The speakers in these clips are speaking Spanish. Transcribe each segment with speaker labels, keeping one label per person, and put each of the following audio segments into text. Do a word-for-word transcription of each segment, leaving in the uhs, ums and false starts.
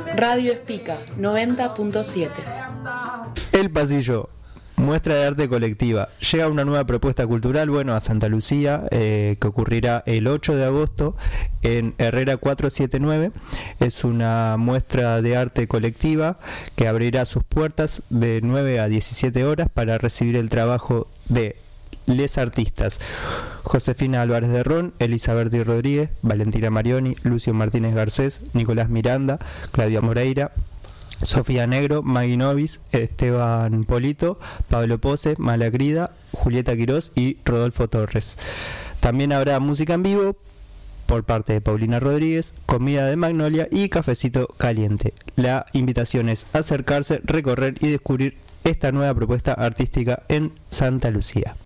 Speaker 1: Radio Espica noventa punto siete.
Speaker 2: El Pasillo, muestra de arte colectiva. Llega una nueva propuesta cultural, bueno, a Santa Lucía, eh, que ocurrirá el ocho de agosto en Herrera cuatrocientos setenta y nueve. Es una muestra de arte colectiva que abrirá sus puertas de nueve a diecisiete horas para recibir el trabajo de les artistas Josefina Álvarez de Ron, Elizabeth Rodríguez, Valentina Marioni, Lucio Martínez Garcés, Nicolás Miranda, Claudia Moreira, Sofía Negro, Maggie Novis, Esteban Polito, Pablo Pose, Malagrida, Julieta Quirós y Rodolfo Torres. También habrá música en vivo por parte de Paulina Rodríguez, comida de Magnolia y cafecito caliente. La invitación es acercarse, recorrer y descubrir esta nueva propuesta artística en Santa Lucía.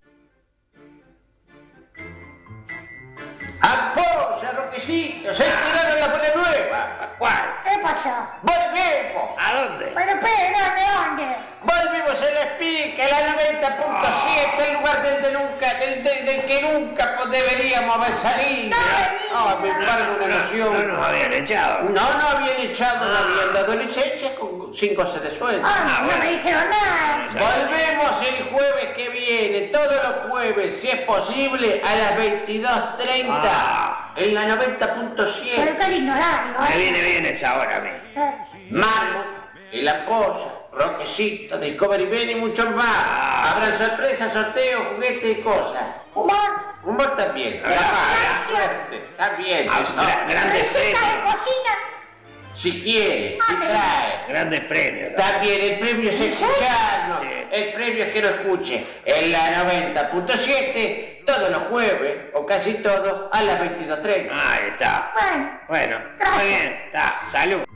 Speaker 3: ¡Apoya, Roquecito! ¡Se tiraron la bola nueva! ¿Cuál?
Speaker 4: ¿Qué pasó?
Speaker 3: ¡Volvemos!
Speaker 5: ¿A dónde?
Speaker 4: Bueno, espera, ¿de dónde?
Speaker 3: Volvimos en Espica, la noventa punto siete, el lugar del, de nunca, del, del, del que nunca pues, deberíamos haber salido. No, me embarga una emoción.
Speaker 5: No nos habían echado.
Speaker 3: No, no habían echado, no habían dado licencia con sin goce de sueldo.
Speaker 4: Ah, no me dijeron nada.
Speaker 3: Volvemos el jueves que viene, todos los jueves, si es posible, a las veintidós treinta,
Speaker 5: Ah.
Speaker 3: en la noventa punto siete.
Speaker 4: Pero qué lindo horario,
Speaker 5: Me
Speaker 4: ¿eh?
Speaker 5: viene bien esa hora a mí.
Speaker 4: Eh,
Speaker 3: Marmo, el Ampolla, Roquecito, Discovery Ben y muchos más.
Speaker 5: Ah.
Speaker 3: Habrán sorpresas, sorteos, juguetes y cosas.
Speaker 4: Humor,
Speaker 3: Humor también.
Speaker 5: Ah.
Speaker 3: La suerte, también.
Speaker 5: Ah,
Speaker 3: eso.
Speaker 5: gra- grandes
Speaker 4: receta de
Speaker 5: premios.
Speaker 4: cocina.
Speaker 3: Si quiere, si
Speaker 4: Ah,
Speaker 3: trae.
Speaker 5: Grandes premios.
Speaker 3: También el premio es escucharnos.
Speaker 5: Sí.
Speaker 3: El premio es que lo escuche en la noventa punto siete todos los jueves, o casi todos, a las veintidós treinta.
Speaker 5: Ahí está.
Speaker 4: Bueno,
Speaker 5: Bueno,
Speaker 4: Gracias.
Speaker 5: muy bien. Está. Salud.